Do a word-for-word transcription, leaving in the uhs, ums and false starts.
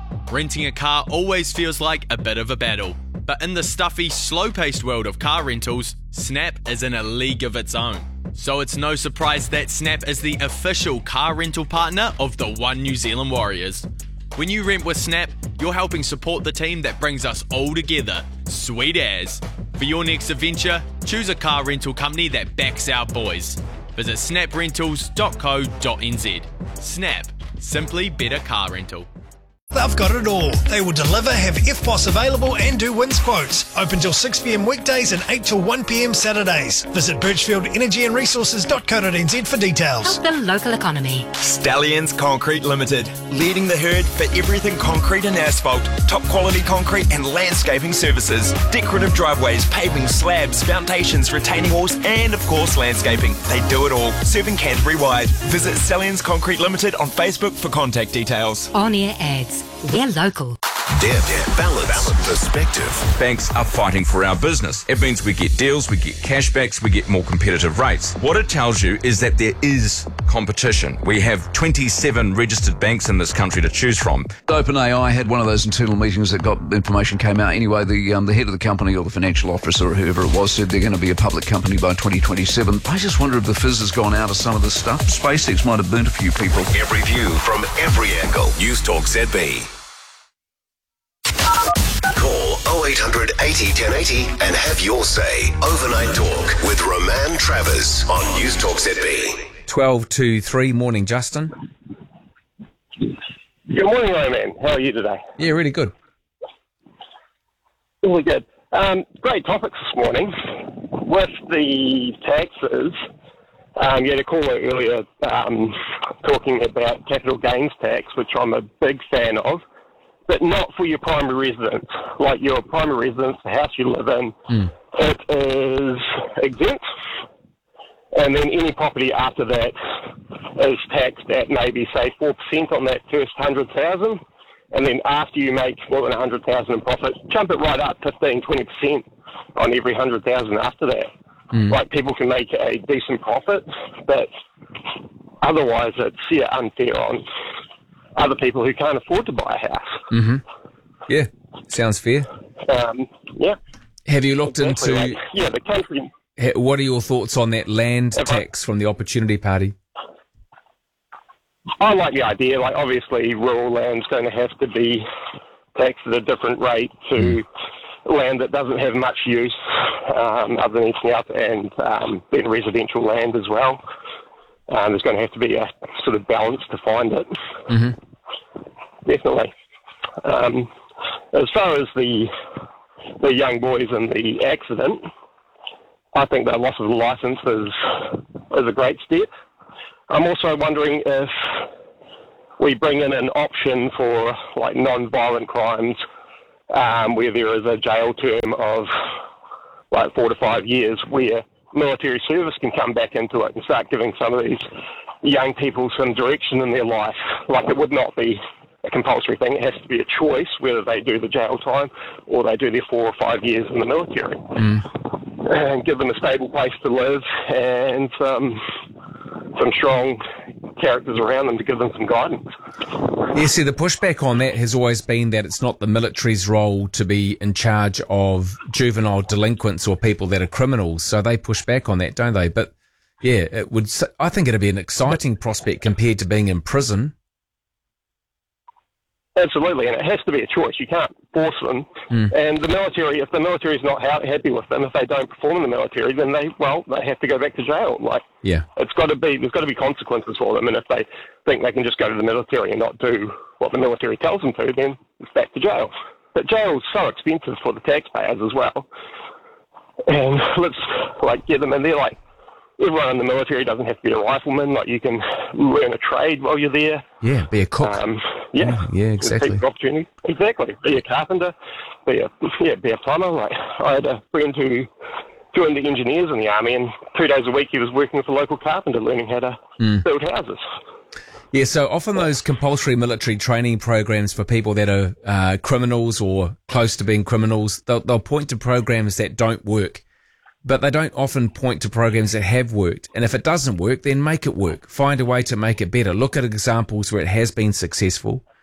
Renting a car always feels like a bit of a battle, but in the stuffy, slow-paced world of car rentals, Snap is in a league of its own. So it's no surprise that Snap is the official car rental partner of the One New Zealand Warriors. When you rent with Snap, you're helping support the team that brings us all together. Sweet as. For your next adventure, choose a car rental company that backs our boys. Visit snap rentals dot co dot n z. Snap. Simply better car rental. They've got it all. They will deliver, have F P O S available and do wins quotes. Open till six p m weekdays and eight till one p m Saturdays. Visit birchfield energy and resources dot co dot n z for details. Help the local economy. Stallions Concrete Limited, leading the herd for everything concrete and asphalt, top quality concrete and landscaping services, decorative driveways, paving, slabs, foundations, retaining walls and of course landscaping. They do it all, serving Canterbury wide. Visit Stallions Concrete Limited on Facebook for contact details. On-air ads. We're local. Deb, Deb, balance, balance, perspective. Banks are fighting for our business. It means we get deals, we get cashbacks, we get more competitive rates. What it tells you is that there is competition. We have twenty-seven registered banks in this country to choose from. OpenAI had one of those internal meetings that got information came out. Anyway, the um, the head of the company or the financial officer or whoever it was said they're going to be a public company by twenty twenty-seven. I just wonder if the fizz has gone out of some of this stuff. SpaceX might have burnt a few people. Every view from every angle. News Talk Z B. Call oh eight hundred eighty ten eighty and have your say. Overnight Talk with Roman Travers on News Talk Z B. twelve to three morning, Justin. Good morning, Roman. How are you today? Yeah, really good. Really good. Um, great topics this morning. With the taxes, um, you had a caller earlier um, talking about capital gains tax, which I'm a big fan of. But not for your primary residence. Like your primary residence, the house you live in, mm. it is exempt. And then any property after that is taxed at maybe, say, four percent on that first one hundred thousand dollars. And then after you make more than one hundred thousand dollars in profit, jump it right up fifteen, twenty percent on every one hundred thousand dollars after that. Mm. Like people can make a decent profit, but otherwise it's yeah, unfair on other people who can't afford to buy a house. Mm-hmm. Yeah, sounds fair. Um, yeah. Have you looked exactly into... Like, yeah, the country... What are your thoughts on that land tax from the Opportunity Party? I like the idea. Like, obviously, rural land's going to have to be taxed at a different rate to mm. land that doesn't have much use um, other than anything else, and um, then residential land as well. Um, there's going to have to be a sort of balance to find it. Mm-hmm. Definitely. Um, as far as the the young boys and the accident, I think the loss of the licence is, is a great step. I'm also wondering if we bring in an option for like non-violent crimes um, where there is a jail term of like four to five years where military service can come back into it and start giving some of these young people some direction in their life. Like, it would not be a compulsory thing. It has to be a choice whether they do the jail time or they do their four or five years in the military. Mm. And give them a stable place to live and some, some strong characters around them to give them some guidance. Yeah, see, the pushback on that has always been that it's not the military's role to be in charge of juvenile delinquents or people that are criminals, so they push back on that, don't they? But, yeah, it would. I think it'd be an exciting prospect compared to being in prison. Absolutely, and it has to be a choice. You can't force them. Mm. And the military, if the military is not ha- happy with them, if they don't perform in the military, then they, well, they have to go back to jail. Like, yeah, it's got to be, there's got to be consequences for them. And if they think they can just go to the military and not do what the military tells them to, then it's back to jail. But jail is so expensive for the taxpayers as well. And let's like get them in there. Like, everyone in the military doesn't have to be a rifleman. Like, you can learn a trade while you're there. Yeah, be a cook. Um, yeah, yeah, yeah, exactly. Opportunity. Exactly. Be a carpenter. Be a yeah, be a plumber. Like, I had a friend who joined the engineers in the army, and two days a week he was working with a local carpenter, learning how to mm. build houses. Yeah, so often those compulsory military training programs for people that are uh, criminals or close to being criminals, they'll, they'll point to programs that don't work. But they don't often point to programs that have worked. And if it doesn't work, then make it work. Find a way to make it better. Look at examples where it has been successful